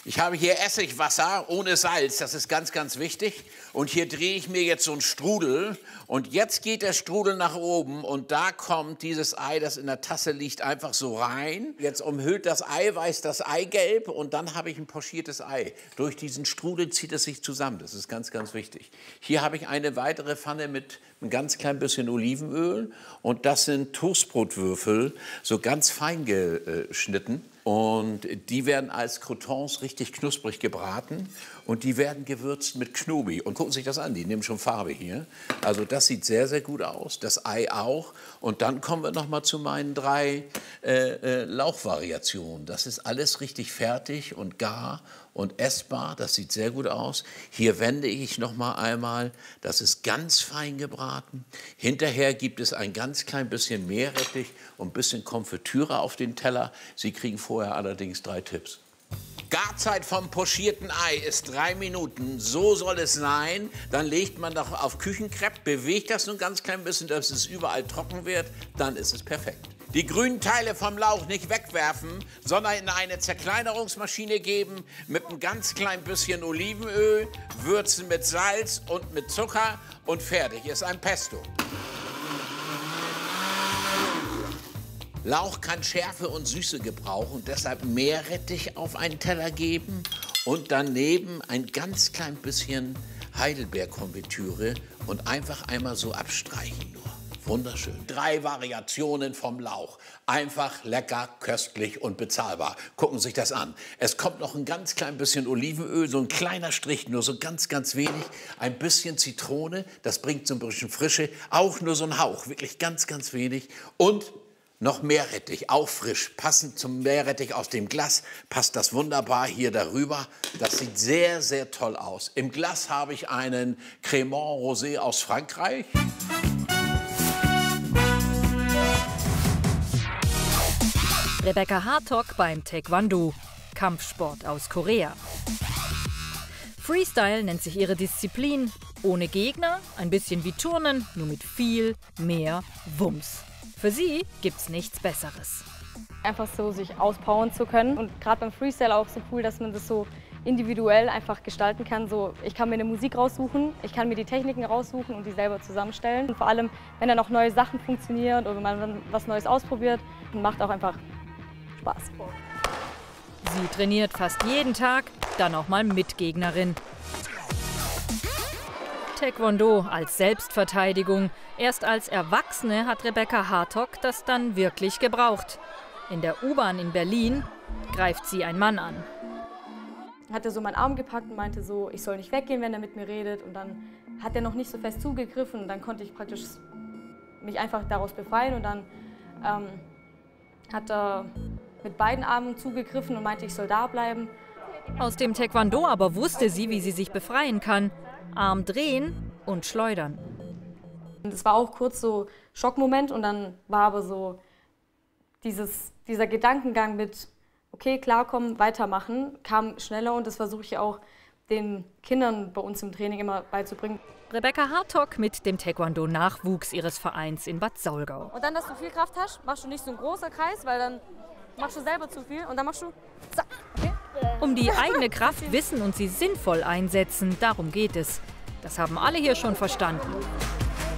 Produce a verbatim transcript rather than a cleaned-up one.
Ich habe hier Essigwasser ohne Salz, das ist ganz, ganz wichtig. Und hier drehe ich mir jetzt so einen Strudel. Und jetzt geht der Strudel nach oben und da kommt dieses Ei, das in der Tasse liegt, einfach so rein. Jetzt umhüllt das Eiweiß das Eigelb und dann habe ich ein pochiertes Ei. Durch diesen Strudel zieht es sich zusammen, das ist ganz, ganz wichtig. Hier habe ich eine weitere Pfanne mit ein ganz klein bisschen Olivenöl und das sind Toastbrotwürfel, so ganz fein geschnitten. Und die werden als Croutons richtig knusprig gebraten und die werden gewürzt mit Knobi. Und gucken Sie sich das an, die nehmen schon Farbe hier. Also das sieht sehr, sehr gut aus, das Ei auch. Und dann kommen wir noch mal zu meinen drei äh, äh, Lauchvariationen. Das ist alles richtig fertig und gar und essbar, das sieht sehr gut aus. Hier wende ich noch mal einmal, das ist ganz fein gebraten. Hinterher gibt es ein ganz klein bisschen Meerrettich und ein bisschen Konfitüre auf den Teller. Sie kriegen vorher allerdings drei Tipps. Garzeit vom pochierten Ei ist drei Minuten. So soll es sein. Dann legt man das auf Küchenkrepp, bewegt das nur ein ganz klein bisschen, dass es überall trocken wird. Dann ist es perfekt. Die grünen Teile vom Lauch nicht wegwerfen, sondern in eine Zerkleinerungsmaschine geben, mit einem ganz klein bisschen Olivenöl, würzen mit Salz und mit Zucker und fertig ist ein Pesto. Lauch kann Schärfe und Süße gebrauchen, deshalb Meerrettich auf einen Teller geben und daneben ein ganz klein bisschen Heidelbeerkonfitüre und einfach einmal so abstreichen nur. Wunderschön. Drei Variationen vom Lauch. Einfach, lecker, köstlich und bezahlbar. Gucken Sie sich das an. Es kommt noch ein ganz klein bisschen Olivenöl, so ein kleiner Strich, nur so ganz, ganz wenig. Ein bisschen Zitrone, das bringt so ein bisschen Frische. Auch nur so ein Hauch, wirklich ganz, ganz wenig. Und noch Meerrettich, auch frisch. Passend zum Meerrettich aus dem Glas passt das wunderbar hier darüber. Das sieht sehr, sehr toll aus. Im Glas habe ich einen Cremant Rosé aus Frankreich. Rebecca Hartog beim Taekwondo, Kampfsport aus Korea. Freestyle nennt sich ihre Disziplin. Ohne Gegner, ein bisschen wie Turnen, nur mit viel mehr Wumms. Für sie gibt's nichts Besseres. Einfach so sich auspowern zu können und gerade beim Freestyle auch so cool, dass man das so individuell einfach gestalten kann. So, ich kann mir eine Musik raussuchen, ich kann mir die Techniken raussuchen und die selber zusammenstellen. Und vor allem, wenn dann auch neue Sachen funktionieren oder man dann was Neues ausprobiert, macht auch einfach Spaß. Sie trainiert fast jeden Tag, dann auch mal mit Gegnerin. Taekwondo als Selbstverteidigung. Erst als Erwachsene hat Rebecca Hartog das dann wirklich gebraucht. In der U-Bahn in Berlin greift sie ein Mann an. Hat er so meinen Arm gepackt und meinte so, ich soll nicht weggehen, wenn er mit mir redet. Und dann hat er noch nicht so fest zugegriffen und dann konnte ich praktisch mich einfach daraus befreien. Und dann ähm, hat er mit beiden Armen zugegriffen und meinte, ich soll da bleiben. Aus dem Taekwondo aber wusste sie, wie sie sich befreien kann. Arm drehen und schleudern. Das war auch kurz so Schockmoment und dann war aber so dieses, dieser Gedankengang mit, okay, klarkommen, weitermachen, kam schneller und das versuche ich auch den Kindern bei uns im Training immer beizubringen. Rebecca Hartog mit dem Taekwondo-Nachwuchs ihres Vereins in Bad Saulgau. Und dann, dass du viel Kraft hast, machst du nicht so einen großen Kreis, weil dann machst du selber zu viel und dann machst du zack, okay? Um die eigene Kraft wissen und sie sinnvoll einsetzen, darum geht es. Das haben alle hier schon verstanden.